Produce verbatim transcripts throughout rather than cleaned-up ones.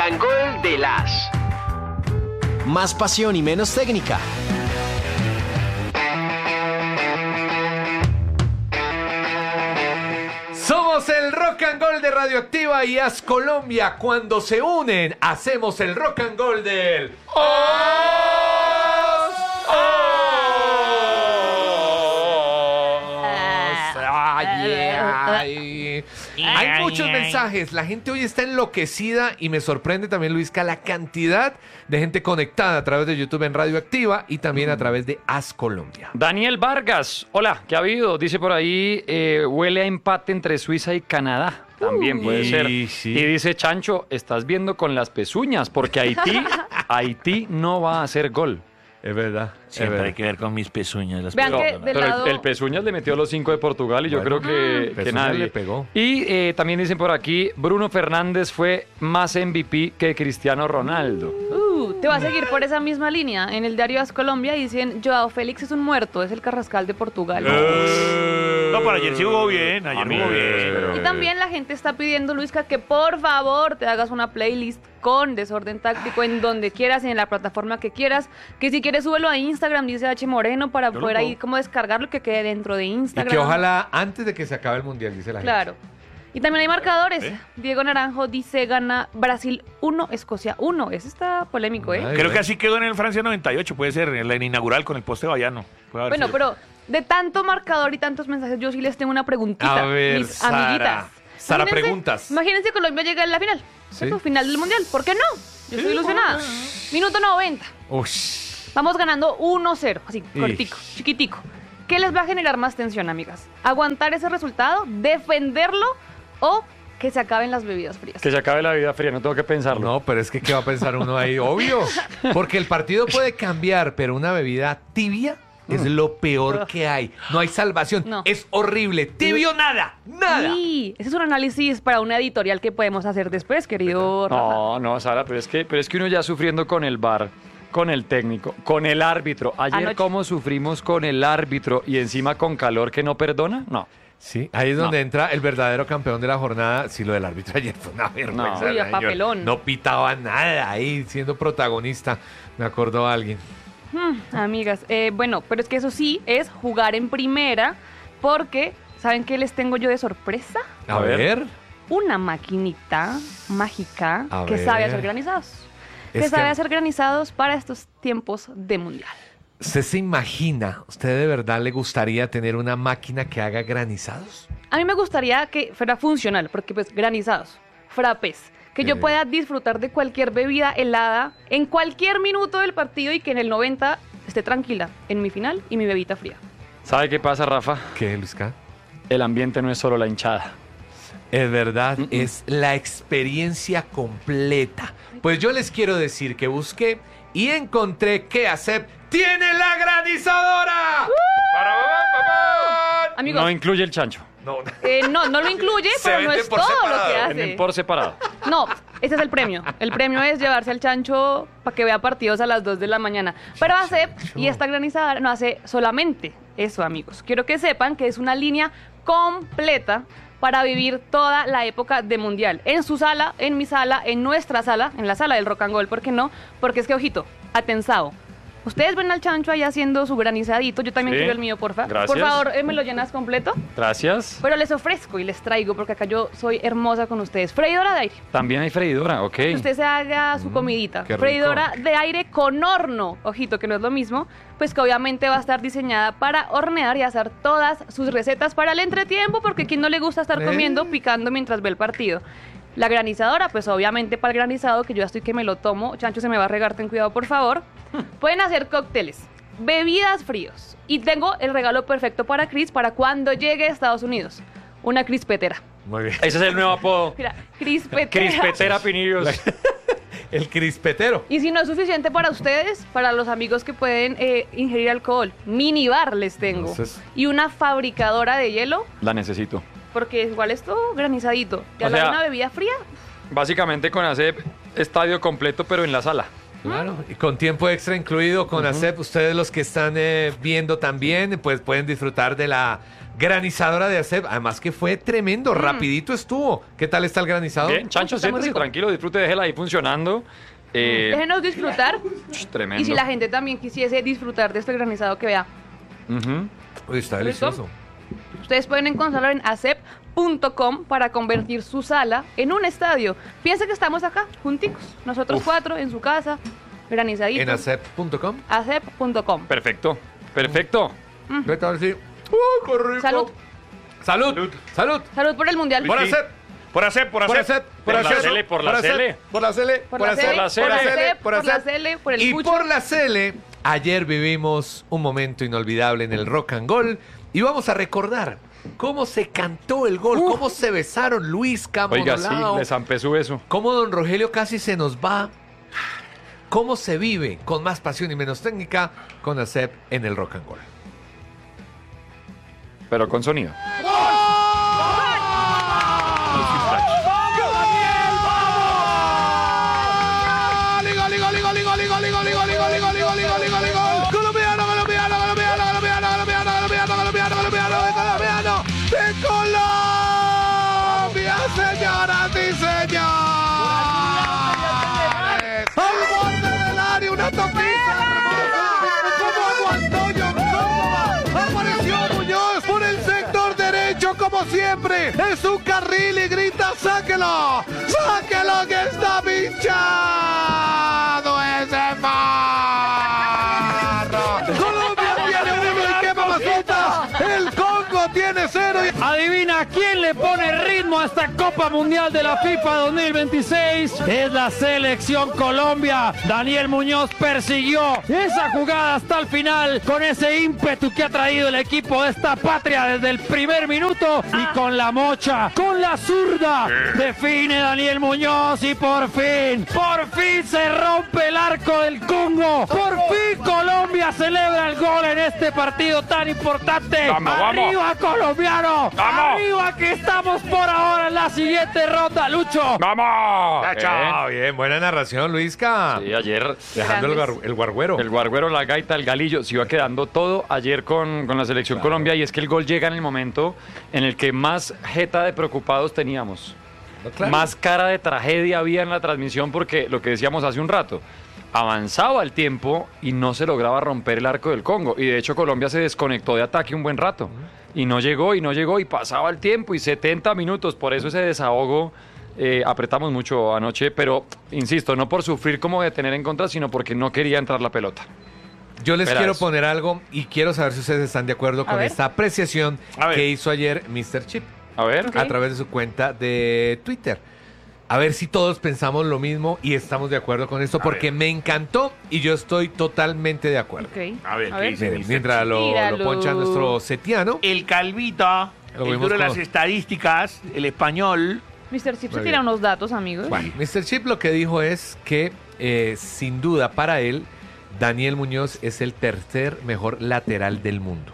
and Gold de las. Más pasión y menos técnica. Somos el Rock and Gold de Radioactiva y As Colombia. Cuando se unen, hacemos el Rock and Gold del Os, Os. Ay, ay. Hay muchos mensajes. La gente hoy está enloquecida y me sorprende también, Luisca, la cantidad de gente conectada a través de YouTube en Radioactiva y también a través de As Colombia. Daniel Vargas, hola, ¿qué ha habido? Dice por ahí, eh, huele a empate entre Suiza y Canadá. También puede Sí, ser. sí. Y dice Chancho, estás viendo con las pezuñas, porque Haití, Haití no va a hacer gol. Es verdad. Siempre hay que ver con mis pezuñas. Las Vean pezuñas, que ¿no? del Pero lado- el, el Pezuñas le metió los cinco de Portugal y yo Bueno, creo que, que Pezuñas nadie. le pegó. Y eh, también dicen por aquí, Bruno Fernández fue más M V P que Cristiano Ronaldo. Uh, te va a seguir por esa misma línea. En el diario As Colombia dicen, Joao Félix es un muerto, es el Carrascal de Portugal. No, pero ayer sí jugó bien. Ayer A mí, jugó bien. pero- Y también la gente está pidiendo, Luisca, que por favor te hagas una playlist con Desorden Táctico en donde quieras, en la plataforma que quieras. Que si quieres súbelo a Instagram, dice H. Moreno, para Yo lo poder pongo. ahí como descargarlo que quede dentro de Y Instagram. que ojalá antes de que se acabe el mundial, dice la gente. Claro. Y también hay marcadores. ¿Eh? Diego Naranjo dice gana Brasil uno, Escocia uno. Ese está polémico, ¿eh? Ay, Creo que así quedó en el Francia noventa y ocho, puede ser, en la inaugural con el poste Bayano. Puede haber Bueno, sido. pero de tanto marcador y tantos mensajes, yo sí les tengo una preguntita. A ver, mis Sara. amiguitas. Sara, Imagínense- preguntas. Imagínense Colombia llega en la final. Sí. ¿Cierto? Final del mundial. ¿Por qué no? Yo estoy ilusionada. Minuto noventa. Ush. Vamos ganando uno cero. Así, Ish. cortico, chiquitico. ¿Qué les va a generar más tensión, amigas? ¿Aguantar ese resultado? ¿Defenderlo? ¿O que se acaben las bebidas frías? Que se acabe la vida fría, no tengo que pensarlo. No, pero es que ¿qué va a pensar uno ahí? Obvio. Porque el partido puede cambiar, pero una bebida tibia es lo peor que hay. No hay salvación. No. Es horrible. Tibio nada. Nada. Sí, ese es un análisis para una editorial que podemos hacer después, querido Rafa. No, no, Sara, pero es que, pero es que uno ya sufriendo con el V A R, con el técnico, con el árbitro. Ayer Anoche. cómo sufrimos con el árbitro y encima con calor que no perdona, no. Sí, ahí es donde No. entra el verdadero campeón de la jornada. Si lo del árbitro ayer fue una vergüenza. Uy, a señor. papelón. No pitaba nada ahí, siendo protagonista. Me acordó alguien. Hmm, amigas, eh, bueno, pero es que eso sí es jugar en primera, porque ¿saben qué les tengo yo de sorpresa? A, A ver. ver. Una maquinita mágica A que ver. sabe hacer granizados. Que Es sabe que- hacer granizados para estos tiempos de mundial. ¿Usted se imagina, usted de verdad le gustaría tener una máquina que haga granizados? A mí me gustaría que fuera funcional, porque pues granizados, frappés, que yo Eh. pueda disfrutar de cualquier bebida helada en cualquier minuto del partido y que en el noventa esté tranquila en mi final y mi bebida fría. ¿Sabe qué pasa, Rafa? ¿Qué, Luisca? El ambiente no es solo la hinchada. Es verdad, Mm-mm. es la experiencia completa. Pues yo les quiero decir que busqué y encontré que ASEP tiene la granizadora. ¡Para! Amigos, No incluye el chancho. No, eh, no, no lo incluye, Se pero no vende es por todo separado, lo que Venden hace. por separado. No, ese es el premio. El premio es llevarse al chancho para que vea partidos a las dos de la mañana. Pero ASEP y esta granizadora no hace solamente eso, amigos. Quiero que sepan que es una línea completa para vivir toda la época de mundial. En su sala, en mi sala, en nuestra sala, en la sala del Rock and Roll, ¿por qué no? Porque es que, ojito, atensado. Ustedes ven al chancho ahí haciendo su granizadito. Yo también Sí. quiero el mío, porfa. Gracias. Por favor, eh, ¿me lo llenas completo? Gracias. Pero les ofrezco y les traigo, porque acá yo soy hermosa con ustedes. Freidora de aire. También hay freidora, ok. Que usted se haga su comidita. qué rico. Freidora de aire con horno. Ojito, que no es lo mismo. Pues que obviamente va a estar diseñada para hornear y hacer todas sus recetas para el entretiempo, porque a quien no le gusta estar ¿Eh? comiendo, picando mientras ve el partido. La granizadora, pues obviamente para el granizado, que yo ya estoy que me lo tomo. Chancho, se me va a regar, ten cuidado, por favor. Pueden hacer cócteles, bebidas fríos. Y tengo el regalo perfecto para Cris para cuando llegue a Estados Unidos. Una crispetera. muy bien. Ese es el nuevo apodo. Mira, crispetera. Crispetera Pinillos. El crispetero. Y si no es suficiente para ustedes, para los amigos que pueden eh, ingerir alcohol, minibar les tengo. Entonces- Y una fabricadora de hielo, La necesito. porque igual esto granizadito. ¿Te O habla de sea- una bebida fría? Básicamente con hacer estadio completo, pero en la sala. Claro, y con tiempo extra incluido con uh-huh. ASEP, ustedes los que están eh, viendo también, pues pueden disfrutar de la granizadora de ASEP, además que fue tremendo, mm. rapidito estuvo. ¿Qué tal está el granizador? Bien, Chancho, siéntese tranquilo, disfrute, déjela ahí funcionando. Eh, Déjenos disfrutar. Tremendo. Y si la gente también quisiese disfrutar de este granizado, que vea. Uh-huh. Uy, está delicioso. Ustedes pueden encontrarlo en asep punto com para convertir su sala en un estadio. Piensa que estamos acá, junticos, nosotros Uf. cuatro, en su casa, granizaditos. ¿En asep punto com? asep punto com. Perfecto, perfecto. Mm. Vete a ver si... ¡Uy, qué rico! Salud. Salud. Salud. Salud. Salud por el mundial. Por ASEP. Por ASEP, por ASEP. Por la Cele, por la Cele. Por la Cele. Por la Cele. Por la Cele. Por la Cele. Por el Y Pucho. por la Cele, ayer vivimos un momento inolvidable en el Rock and Gold y vamos a recordar cómo se cantó el gol, uh. cómo se besaron Luis Camolao. Oiga, sí, le zampé su beso. Cómo don Rogelio casi se nos va. Cómo se vive con más pasión y menos técnica con ASEP en el Rock and Gold. Pero con sonido. Colombiano, colombiano, colombiano, colombiano, colombiano, colombiano, colombiano, colombiano, colombiano, de Colombia, señoras y señores. Al borde del área, una toquita como Antonio Córdoba. Apareció Muñoz por el sector derecho, como siempre, en su carril y grita: ¡sáquelo! ¡Sáquelo que está pinchado ese marro! Colombia tiene uno y qué mamacita. El Congo tiene cero. Y... Adivina quién le pone ritmo a esta Copa Mundial de la FIFA dos mil veintiséis. Es la selección Colombia. Daniel Muñoz persiguió esa jugada hasta el final con ese ímpetu que ha traído el equipo de esta patria desde el primer minuto y con la mocha, con la zurda, define Daniel Muñoz y por fin, por fin se rompe el arco del Congo. Por fin Colombia celebra el gol en este partido tan importante. Vamos, ¡Arriba, vamos. colombiano! ¡Vamos! ¡Arriba que estamos por ahora en la siguiente ronda, Lucho! ¡Vamos! Ah, chao, bien, buena narración, Luisca. Sí, ayer Dejando el, gar, el guarguero. El guarguero, la gaita, el galillo, se iba quedando todo ayer con, con la selección claro. Colombia, y es que el gol llega en el momento en el que más jeta de preocupados teníamos. No, claro. Más cara de tragedia había en la transmisión, porque lo que decíamos hace un rato, avanzaba el tiempo y no se lograba romper el arco del Congo, y de hecho Colombia se desconectó de ataque un buen rato, y no llegó, y no llegó, y pasaba el tiempo, y setenta minutos, por eso ese desahogo. Eh, apretamos mucho anoche, pero insisto, no por sufrir como de tener en contra, sino porque no quería entrar la pelota. Yo les Verás. quiero poner algo y quiero saber si ustedes están de acuerdo A con ver. esta apreciación que hizo ayer mister Chip A ver. Ok. a través de su cuenta de Twitter. A ver si todos pensamos lo mismo y estamos de acuerdo con esto, A porque ver. me encantó y yo estoy totalmente de acuerdo. Ok. A ver, ¿qué dice? Miren, mister mientras lo, Míralo. lo poncha nuestro setiano. El Calvito, Lo el vimos duro de las como- estadísticas, el español. mister Chip se Muy tira bien. unos datos, amigos. Bueno, mister Chip lo que dijo es que, eh, sin duda, para él, Daniel Muñoz es el tercer mejor lateral del mundo.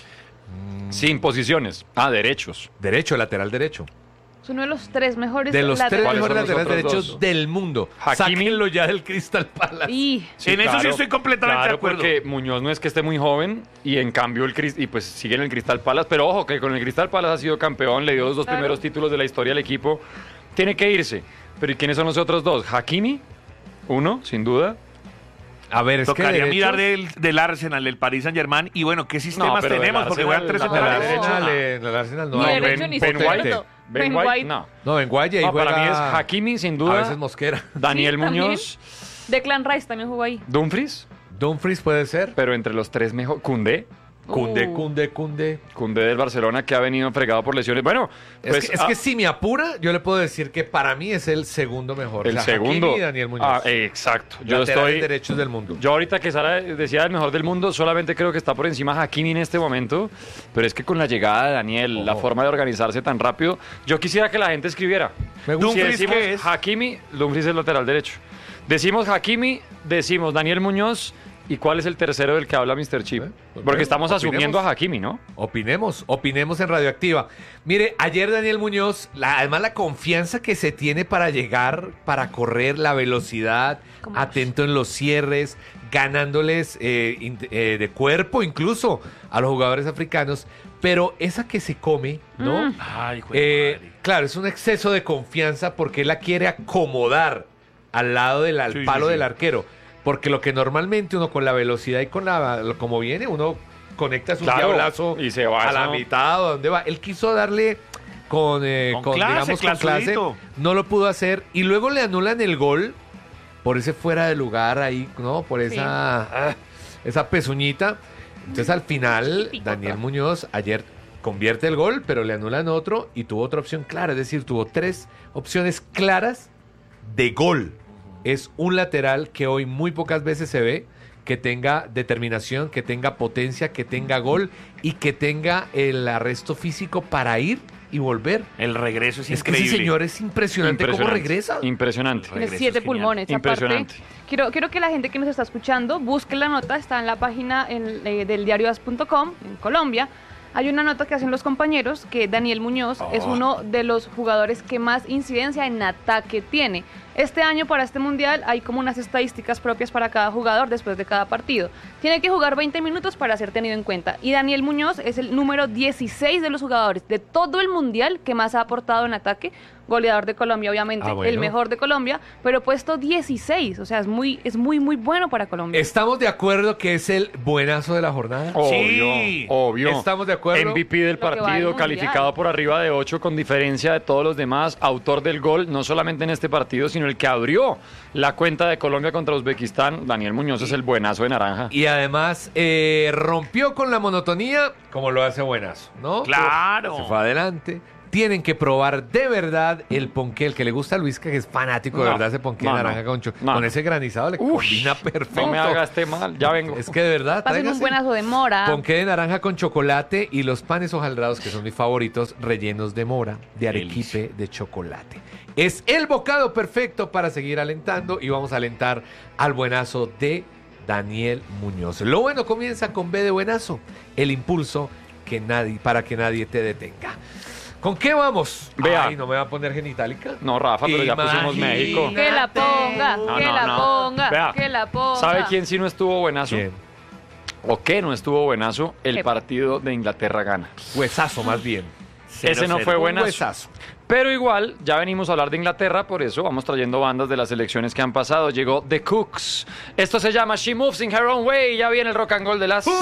Sin posiciones. Ah, derechos. Derecho, lateral derecho. Es uno de los tres mejores De los tres laterales. mejores ¿Cuáles son los laterales otros derechos dos? del mundo. Hakimi. Sáquenlo ya del Crystal Palace. Y Sí, En eso sí claro. estoy completamente Claro, de acuerdo. porque Muñoz no es que esté muy joven, y en cambio el Cris- y pues sigue en el Crystal Palace, pero ojo que con el Crystal Palace ha sido campeón, le dio los dos Claro. primeros títulos de la historia al equipo. Tiene que irse. Pero ¿y quiénes son los otros dos? Hakimi, uno, sin duda. A ver, es Tocaría que derechos- mirar del, del Arsenal, del Paris Saint Germain. Y bueno, ¿qué sistemas pero del tenemos? Porque Arsenal, juegan tres la- No, la centrales. derecha, No. le- la Arsenal no. Ni No, derecho Ben- ni Ben izquierdo. White. Ben Ben White, White. no. No, en Guaya ahí No, juega para mí es Hakimi, sin a duda. veces Mosquera. Daniel Sí, también. Muñoz, Declan Rice también jugó ahí. Dumfries, Dumfries puede ser. pero entre los tres mejor. Cundé, Cunde, Uh. Cunde, Cunde. Cundé del Barcelona, que ha venido fregado por lesiones. Bueno, Es, pues que, es ah, que si me apura, yo le puedo decir que para mí es el segundo mejor. el O sea, segundo. Hakimi y Daniel Muñoz. Ah, exacto. Yo Laterales estoy. derechos del mundo. Yo ahorita que Sara decía el mejor del mundo, solamente creo que está por encima Hakimi en este momento, pero es que con la llegada de Daniel, Ojo. la forma de organizarse tan rápido, yo quisiera que la gente escribiera. Me gusta. Si ¿Dumfries decimos qué es? Hakimi, Dumfries es el lateral derecho. Decimos Hakimi, decimos Daniel Muñoz, ¿Y cuál es el tercero del que habla mister Chip? ¿Eh? Pues Porque bueno, estamos opinemos. asumiendo a Hakimi, ¿no? Opinemos, opinemos en Radioactiva. Mire, ayer Daniel Muñoz, la- además la confianza que se tiene para llegar, para correr, la velocidad, Como- atento en los cierres, ganándoles eh, in- eh, de cuerpo incluso a los jugadores africanos, pero esa que se come, ¿no? Mm. Ay, hijo Eh, de madre. claro, es un exceso de confianza porque él la quiere acomodar al lado del al Sí, sí, palo sí. del arquero. Porque lo que normalmente uno con la velocidad y con la lo- como viene, uno conecta su Claro, diablazo y se va, a la eso. mitad o donde va. Él quiso darle con, eh, Con con, clase, digamos, con clase. clasudito. No lo pudo hacer. Y luego le anulan el gol por ese fuera de lugar ahí, ¿no? Por esa, ah, esa pezuñita. Entonces al final, Típico. Daniel Muñoz ayer convierte el gol, pero le anulan otro y tuvo otra opción clara. Es decir, tuvo tres opciones claras de gol. Es un lateral que hoy muy pocas veces se ve, que tenga determinación, que tenga potencia, que tenga gol y que tenga el arresto físico para ir y volver. El regreso es, Es que increíble. ese señor es impresionante, cómo regresa. Impresionante. Tiene Regreso siete es genial. pulmones. Impresionante. Aparte, quiero, quiero que la gente que nos está escuchando busque la nota, está en la página en- eh, del diario as punto com en Colombia. Hay una nota que hacen los compañeros que Daniel Muñoz es Oh. uno de los jugadores que más incidencia en ataque tiene. Este año para este mundial hay como unas estadísticas propias para cada jugador después de cada partido. Tiene que jugar veinte minutos para ser tenido en cuenta. Y Daniel Muñoz es el número dieciséis de los jugadores de todo el mundial que más ha aportado en ataque. Goleador de Colombia, obviamente, Ah, bueno. el mejor de Colombia, pero puesto dieciséis. O sea, es muy, es muy, muy bueno para Colombia. ¿Estamos de acuerdo que es el buenazo de la jornada? Obvio, Sí. obvio. ¿Estamos de acuerdo? M V P del Lo que va al partido, mundial. calificado por arriba de ocho con diferencia de todos los demás, autor del gol, no solamente en este partido, sino el que abrió la cuenta de Colombia contra Uzbekistán. Daniel Muñoz es el buenazo de naranja. Y además eh, rompió con la monotonía como lo hace buenazo, ¿no? Claro. Se fue adelante. Tienen que probar de verdad el ponqué, el que le gusta a Luisca, que es fanático de No, verdad ese ponqué no, de no, naranja con, cho- no. con ese granizado, le Ush, combina perfecto. No me hagas este mal, ya vengo. Es que de verdad, Pasen un tráigase buenazo de mora. ponqué de naranja con chocolate y los panes hojaldrados, que son mis favoritos, rellenos de mora, de arequipe, de chocolate. Es el bocado perfecto para seguir alentando y vamos a alentar al buenazo de Daniel Muñoz. Lo bueno comienza con B de buenazo, el impulso que nadie, para que nadie te detenga. ¿Con qué vamos? Vea. Ay, no me va a poner genitálica. No, Rafa, pero ya pusimos Imagínate. México. Que la ponga, No, que no, la no. ponga, Vea, que la ponga. ¿Sabe quién sí no estuvo buenazo? ¿Quién? ¿O qué no estuvo buenazo? El ¿Qué? partido de Inglaterra gana. Huesazo más bien. Ese no fue Un buenazo. huesazo. Pero igual, ya venimos a hablar de Inglaterra, por eso vamos trayendo bandas de las elecciones que han pasado. Llegó The Cooks. Esto se llama She Moves in Her Own Way. Ya viene el rock and roll de las...